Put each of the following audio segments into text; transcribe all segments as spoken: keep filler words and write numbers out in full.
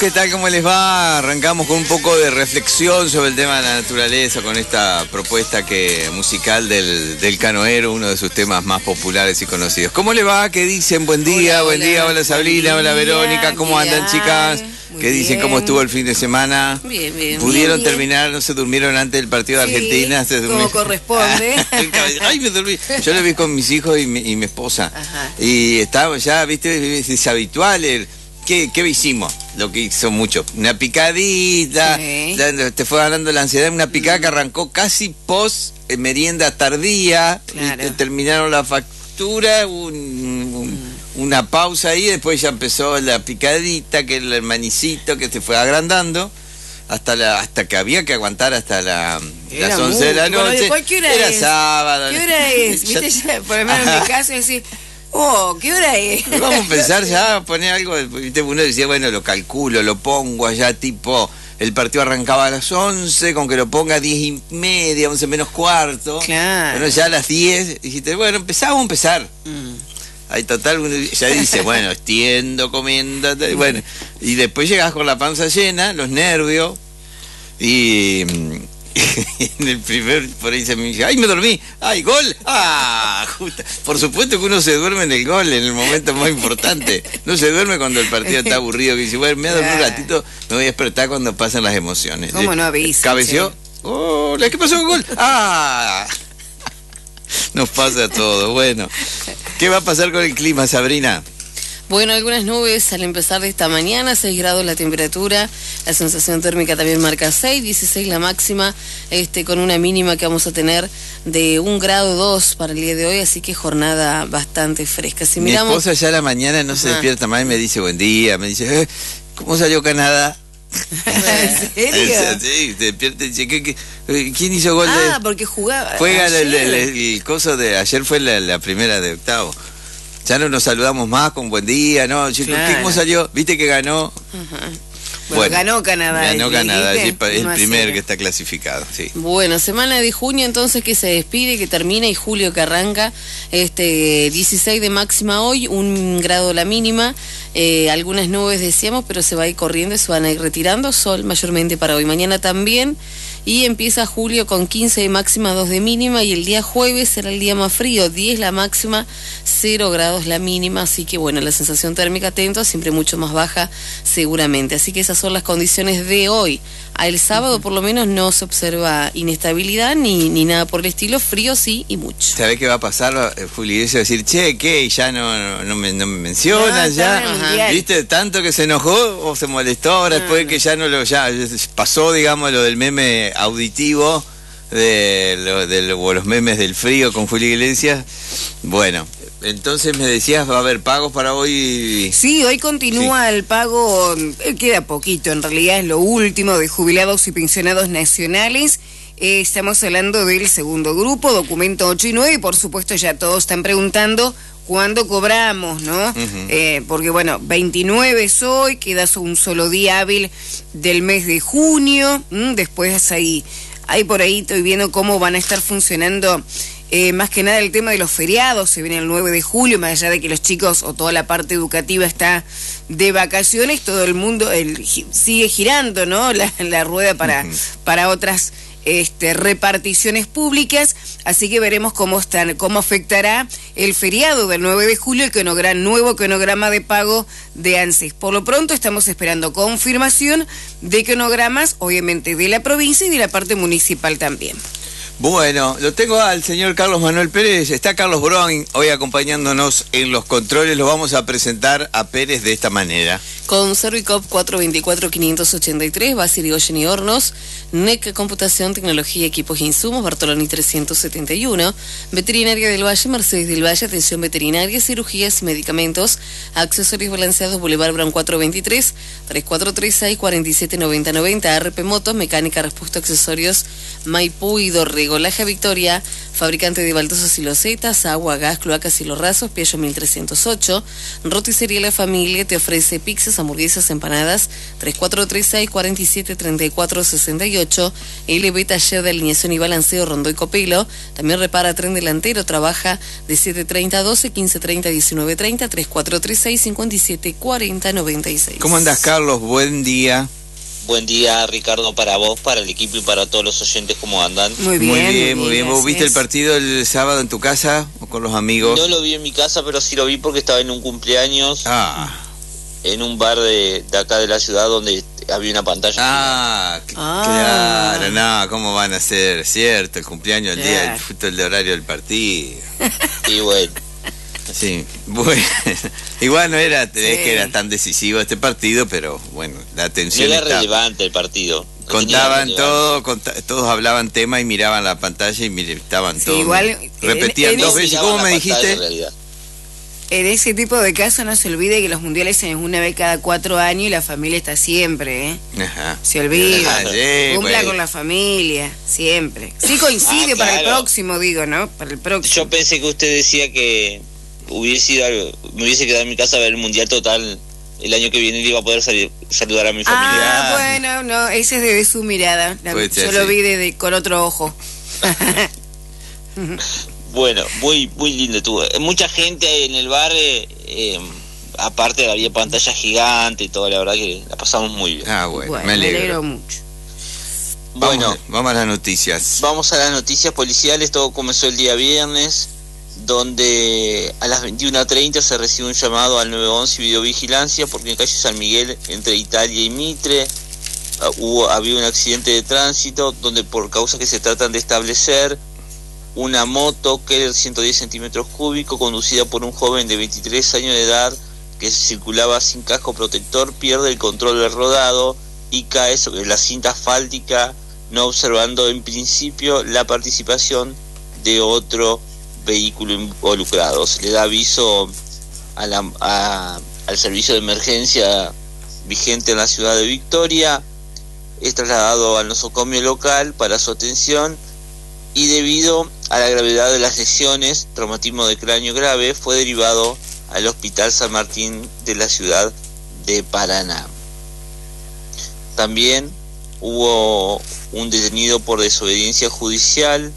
¿qué tal? ¿Cómo les va? Arrancamos con un poco de reflexión sobre el tema de la naturaleza, con esta propuesta que musical del, del Canoero, uno de sus temas más populares y conocidos. ¿Cómo le va? ¿Qué dicen? Buen día, hola, buen hola, día, hola Sabrina, hola Verónica, ¿cómo andan, chicas? ¿Qué dicen? ¿Cómo estuvo el fin de semana? Bien, bien. ¿Pudieron bien, terminar? ¿No se durmieron antes del partido de sí, Argentina? ¿Se como corresponde. Ay, me dormí. Yo lo vi con mis hijos y mi, y mi esposa. Ajá. Y estaba ya, viste, es habitual el... ¿Qué, ¿Qué hicimos? Lo que hizo mucho. Una picadita, sí. Te fue ganando la ansiedad. Una picada mm. que arrancó casi post eh, merienda tardía. Claro. Y terminaron la factura, un, un, mm. una pausa ahí. Después ya empezó la picadita, que el manicito que se fue agrandando. Hasta la hasta que había que aguantar hasta la, las once muy, de la noche. Bueno, ¿qué hora Era es? sábado. ¿Qué hora es? ¿Viste? Ya, por lo menos en mi caso, decir... Oh, ¿qué hora es? Vamos a empezar ya a poner algo. Uno decía, bueno, lo calculo, lo pongo allá, tipo, el partido arrancaba a las once, con que lo ponga a diez y media, once menos cuarto. Claro. Bueno, ya a las diez, dijiste, bueno, empezamos a empezar. Mm. Ahí total, uno ya dice, bueno, extiendo, comiendo, y bueno, y después llegás con la panza llena, los nervios, y... en el primer, por ahí se me dice, ¡ay, me dormí! ¡Ay, gol! ¡Ah! Justa. Por supuesto que uno se duerme en el gol, en el momento más importante. No se duerme cuando el partido está aburrido, que dice, bueno, me voy a dormir un ratito, me voy a despertar cuando pasan las emociones. ¿Cómo no avisa? ¿Cabeció? Sí. ¡Oh! ¿Qué pasó con gol? ¡Ah! Nos pasa todo. Bueno, ¿qué va a pasar con el clima, Sabrina? Bueno, algunas nubes al empezar de esta mañana, seis grados la temperatura, la sensación térmica también marca seis, dieciséis la máxima, este con una mínima que vamos a tener de un grado dos para el día de hoy, así que jornada bastante fresca. Si Mi miramos... esposa ya a la mañana no se Ajá. despierta más y me dice buen día, me dice, eh, ¿cómo salió Canadá? ¿En serio? Sí, se despierta y dice, ¿qué, qué, ¿quién hizo gol? Ah, de... porque jugaba. Juega el, el, el, el coso de ayer, fue la, la primera de octavo. Ya no nos saludamos más con buen día, ¿no? Claro. ¿Cómo salió? ¿Viste que ganó? Ajá. Bueno, bueno, ganó Canadá. Ganó Canadá, es el no primer era. que está clasificado, sí. Bueno, semana de junio entonces que se despide, que termina, y julio que arranca, este dieciséis de máxima hoy, un grado la mínima, eh, algunas nubes decíamos, pero se va a ir corriendo y se van a ir retirando, sol mayormente para hoy, mañana también, y empieza julio con quince de máxima, dos de mínima, y el día jueves será el día más frío, diez la máxima, cero grados la mínima, así que bueno, la sensación térmica, atento, siempre mucho más baja seguramente, así que esas son las condiciones de hoy. Al sábado por lo menos no se observa inestabilidad ni, ni nada por el estilo, frío sí y mucho. ¿Sabés qué va a pasar, Juli? Eso decir, che, ¿qué? Ya no, no, no, me, no me mencionas, no, ya. Ajá. ¿Viste? Tanto que se enojó o se molestó ahora, no, después no. que ya no lo, ya pasó, digamos, lo del meme auditivo, de, lo, de lo, los memes del frío con Juli Iglesias. Bueno. Entonces me decías, ¿va a haber pagos para hoy? Sí, hoy continúa sí. el pago, queda poquito, en realidad es lo último de jubilados y pensionados nacionales. Eh, estamos hablando del segundo grupo, documento ocho y nueve, y por supuesto ya todos están preguntando cuándo cobramos, ¿no? Uh-huh. eh, porque bueno, veintinueve es hoy, queda un solo día hábil del mes de junio, ¿m? Después ahí, ahí por ahí estoy viendo cómo van a estar funcionando. Eh, más que nada el tema de los feriados, se viene el nueve de julio, más allá de que los chicos o toda la parte educativa está de vacaciones, todo el mundo el, sigue girando, ¿no? La, la rueda para, uh-huh. para otras este, reparticiones públicas, así que veremos cómo están, cómo afectará el feriado del nueve de julio, el cronograma, nuevo cronograma de pago de ANSES. Por lo pronto estamos esperando confirmación de cronogramas, obviamente de la provincia y de la parte municipal también. Bueno, lo tengo al señor Carlos Manuel Pérez, está Carlos Brown hoy acompañándonos en los controles, lo vamos a presentar a Pérez de esta manera. Con Servicop cuatro veinticuatro quinientos ochenta y tres, Base Irigoyen y Hornos, N E C Computación, Tecnología, Equipos e Insumos, Bartoloni trescientos setenta y uno, Veterinaria del Valle, Mercedes del Valle, Atención Veterinaria, Cirugías y Medicamentos, Accesorios Balanceados, Boulevard Brown cuatro veintitrés, tres cuatro tres seis, cuatro siete nueve cero noventa, R P Motos, Mecánica, Repuesto, Accesorios, Maipú y Dorrego, Laja Victoria, fabricante de baldosas y losetas, agua, gas, cloacas y los rasos, Piaggio mil trescientos ocho. Roticería La Familia te ofrece pizzas, hamburguesas, empanadas, tres cuatro tres seis, cuatro siete, tres cuatro seis ocho. L B Taller de Alineación y Balanceo, Rondó y Copelo. También repara tren delantero, trabaja de siete treinta a doce, quince treinta a diecinueve treinta, tres cuatro tres seis, cinco siete cuarenta noventa y seis. ¿Cómo andás, Carlos? Buen día. Buen día, Ricardo, para vos, para el equipo y para todos los oyentes, ¿cómo andan? Muy bien, muy bien, muy bien. ¿Vos gracias. viste el partido el sábado en tu casa o con los amigos? No lo vi en mi casa, pero sí lo vi porque estaba en un cumpleaños, Ah, en un bar de, de acá de la ciudad donde había una pantalla. ah, c- Ah. claro, no, ¿cómo van a ser? Cierto, el cumpleaños, el día, Claro. justo el de horario del partido. Y bueno, Sí, bueno, igual no era, es Sí. que era tan decisivo este partido, pero bueno, la no atención era estaba. relevante el partido. No tenía Contaban relevancia. todo, conta- todos hablaban tema y miraban la pantalla y mire, estaban Sí, todos. igual, repetían en- en dos ese- veces. Miraban ¿Cómo la me pantalla, dijiste? en realidad. En ese tipo de casos no se olvide que los mundiales es una vez cada cuatro años y la familia está siempre, ¿eh? Ajá. Se olvida. Ah, sí, Cumpla pues. con la familia, siempre. Sí coincide Ah, para el claro. próximo, digo, ¿no? Para el próximo. Yo pensé que usted decía que hubiese ido, al- me hubiese quedado en mi casa a ver el Mundial Total el año que viene y iba a poder salir, saludar a mi familia. Ah, bueno, no, ese es de su mirada. La- Puede ser, yo lo sí. vi de, de- con otro ojo. Bueno, muy muy lindo estuvo. Mucha gente en el bar, eh, eh, aparte había pantalla gigante y todo, la verdad que la pasamos muy bien. Ah, bueno, Bueno, me alegro. mucho. Bueno, Vamos, vamos a las noticias. vamos a las noticias policiales. Todo comenzó el día viernes, donde a las veintiuna treinta se recibe un llamado al nueve once y videovigilancia porque en calle San Miguel, entre Italia y Mitre, ah, hubo había un accidente de tránsito donde por causas que se tratan de establecer, una moto Keller ciento diez centímetros cúbicos conducida por un joven de veintitrés años de edad que circulaba sin casco protector pierde el control del rodado y cae sobre la cinta asfáltica, no observando en principio la participación de otro vehículo involucrado. Se le da aviso a la, a, al servicio de emergencia vigente en la ciudad de Victoria, es trasladado al nosocomio local para su atención y debido a la gravedad de las lesiones, traumatismo de cráneo grave, fue derivado al Hospital San Martín de la ciudad de Paraná. También hubo un detenido por desobediencia judicial.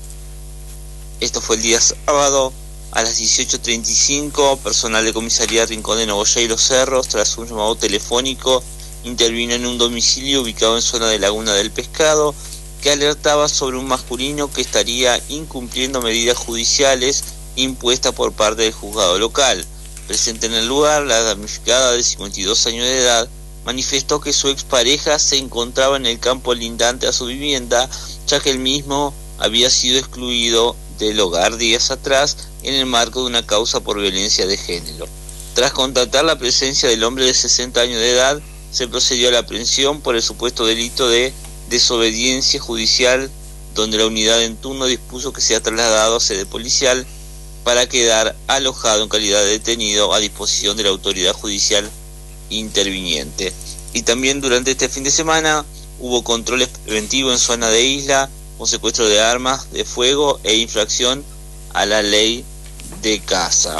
Esto fue el día sábado a las dieciocho treinta y cinco. Personal de comisaría Rincón de Nogoyá y Los Cerros, tras un llamado telefónico, intervino en un domicilio ubicado en zona de Laguna del Pescado, que alertaba sobre un masculino que estaría incumpliendo medidas judiciales impuestas por parte del juzgado local. Presente en el lugar, la damnificada de cincuenta y dos años de edad manifestó que su expareja se encontraba en el campo lindante a su vivienda, ya que él mismo había sido excluido del hogar días atrás en el marco de una causa por violencia de género. Tras constatar la presencia del hombre de sesenta años de edad, se procedió a la aprehensión por el supuesto delito de desobediencia judicial, donde la unidad en turno dispuso que sea trasladado a sede policial para quedar alojado en calidad de detenido a disposición de la autoridad judicial interviniente. Y también durante este fin de semana hubo controles preventivos en zona de isla, con secuestro de armas de fuego e infracción a la ley de caza.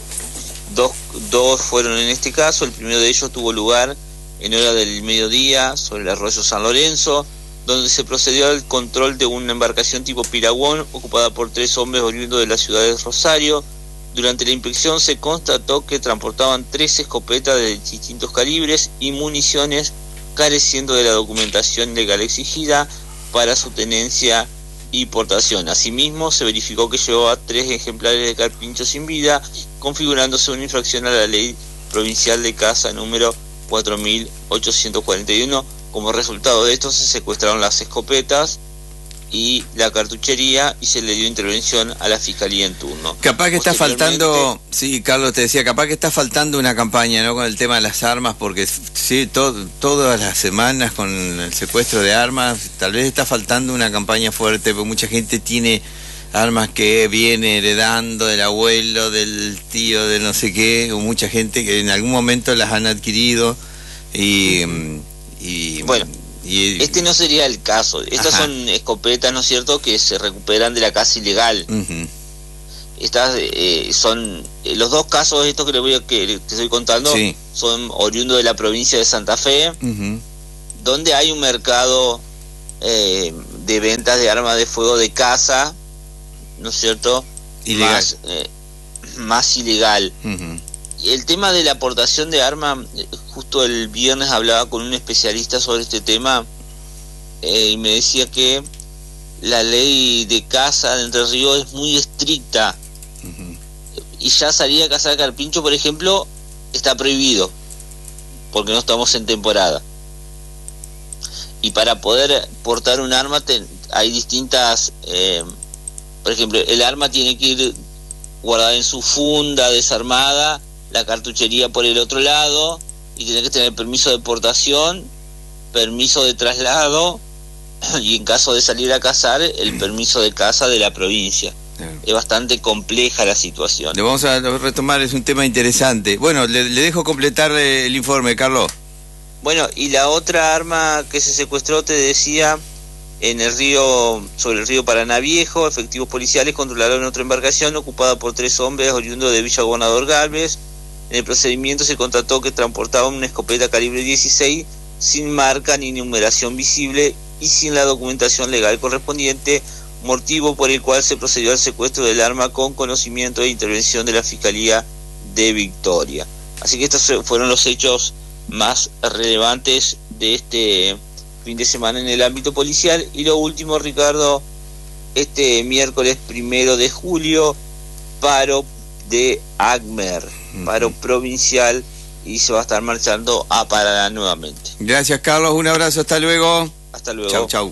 Dos, dos fueron en este caso. El primero de ellos tuvo lugar en hora del mediodía sobre el arroyo San Lorenzo, donde se procedió al control de una embarcación tipo piragüón ocupada por tres hombres oriundos de la ciudad de Rosario. Durante la inspección se constató que transportaban tres escopetas de distintos calibres y municiones, careciendo de la documentación legal exigida para su tenencia y portación. Asimismo, se verificó que llevaba tres ejemplares de carpincho sin vida, configurándose una infracción a la ley provincial de caza número cuatro mil ochocientos cuarenta y uno. Como resultado de esto se secuestraron las escopetas y la cartuchería y se le dio intervención a la fiscalía en turno. Capaz que está Posteriormente, faltando, sí, Carlos te decía, capaz que está faltando una campaña, ¿no? Con el tema de las armas, porque sí, to- todas las semanas con el secuestro de armas, tal vez está faltando una campaña fuerte, porque mucha gente tiene armas que viene heredando del abuelo, del tío, de no sé qué, o mucha gente que en algún momento las han adquirido y... y Bueno, Y, este no sería el caso. Estas Ajá. son escopetas, ¿no es cierto?, que se recuperan de la casa ilegal. Uh-huh. Estas eh, son eh, los dos casos estos que le voy a que te estoy contando, sí, son oriundos de la provincia de Santa Fe, uh-huh, donde hay un mercado eh, de ventas de armas de fuego de casa, ¿no es cierto?, ilegal. Más, eh, más ilegal. Uh-huh. El tema de la aportación de armas, justo el viernes hablaba con un especialista sobre este tema eh, y me decía que la ley de caza de Entre Ríos es muy estricta. Uh-huh. Y ya salir a cazar carpincho, por ejemplo, está prohibido porque no estamos en temporada. Y para poder portar un arma te, hay distintas eh, por ejemplo, el arma tiene que ir guardada en su funda desarmada, la cartuchería por el otro lado, y tiene que tener permiso de portación, permiso de traslado y en caso de salir a cazar, el permiso de caza de la provincia. Claro. Es bastante compleja la situación. Le vamos a retomar, es un tema interesante. Bueno, le, le dejo completar el informe, Carlos. Bueno, y la otra arma que se secuestró, te decía, en el río, sobre el río Paraná Viejo, efectivos policiales controlaron otra embarcación ocupada por tres hombres oriundos de Villa Gobernador Galvez. En el procedimiento se constató que transportaban una escopeta calibre dieciséis sin marca ni numeración visible y sin la documentación legal correspondiente, motivo por el cual se procedió al secuestro del arma con conocimiento e intervención de la Fiscalía de Victoria. Así que estos fueron los hechos más relevantes de este fin de semana en el ámbito policial. Y lo último, Ricardo, este miércoles primero de julio, paro de ACMER, paro provincial, y se va a estar marchando a Paraná nuevamente. Gracias, Carlos, un abrazo, hasta luego. Hasta luego. Chau, chau.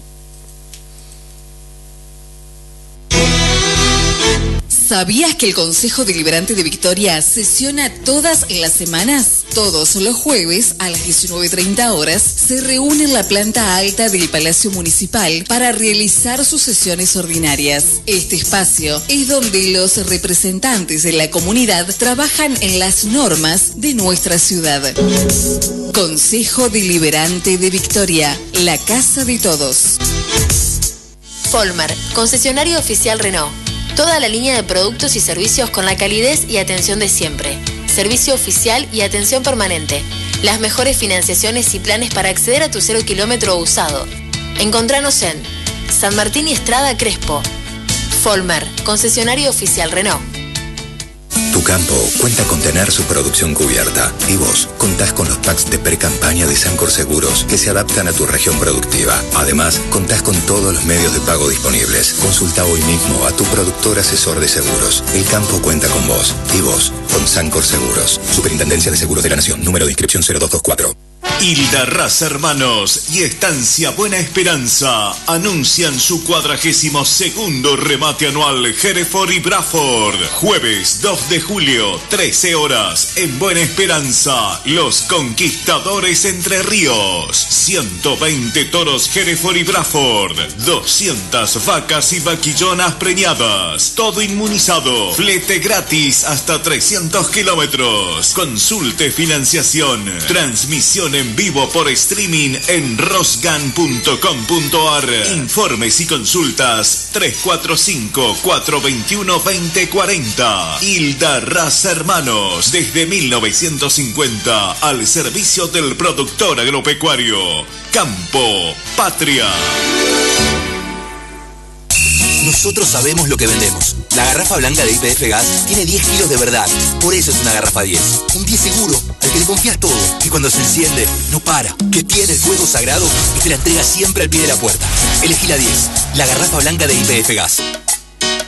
¿Sabías que el Consejo Deliberante de Victoria sesiona todas las semanas? Todos los jueves a las diecinueve treinta horas se reúne en la planta alta del Palacio Municipal para realizar sus sesiones ordinarias. Este espacio es donde los representantes de la comunidad trabajan en las normas de nuestra ciudad. Consejo Deliberante de Victoria, la casa de todos. Folmer, concesionario oficial Renault. Toda la línea de productos y servicios con la calidez y atención de siempre. Servicio oficial y atención permanente. Las mejores financiaciones y planes para acceder a tu cero kilómetro usado. Encontranos en San Martín y Estrada Crespo. Folmer, concesionario oficial Renault. Tu campo cuenta con tener su producción cubierta. Y vos contás con los packs de pre-campaña de Sancor Seguros que se adaptan a tu región productiva. Además, contás con todos los medios de pago disponibles. Consulta hoy mismo a tu productor asesor de seguros. El campo cuenta con vos. Y vos con Sancor Seguros. Superintendencia de Seguros de la Nación. Número de inscripción cero dos dos cuatro. Hilda Raza Hermanos y Estancia Buena Esperanza anuncian su cuadragésimo segundo remate anual Hereford y Bradford. Jueves dos de julio, trece horas, en Buena Esperanza, Los Conquistadores Entre Ríos. ciento veinte toros Hereford y Bradford, doscientas vacas y vaquillonas preñadas, todo inmunizado, flete gratis hasta trescientos kilómetros. Consulte financiación, transmisión en vivo por streaming en rosgan punto com punto ar. Informes y consultas tres cuatro cinco, cuatro dos uno, dos cero cuatro cero. Hilda Raza Hermanos, desde mil novecientos cincuenta al servicio del productor agropecuario. Campo Patria. Nosotros sabemos lo que vendemos. La garrafa blanca de Y P F Gas tiene diez kilos de verdad. Por eso es una garrafa diez. Un diez seguro, al que le confías todo. Y cuando se enciende, no para. Que tiene el fuego sagrado y te la entrega siempre al pie de la puerta. Elegí la diez, la garrafa blanca de Y P F Gas.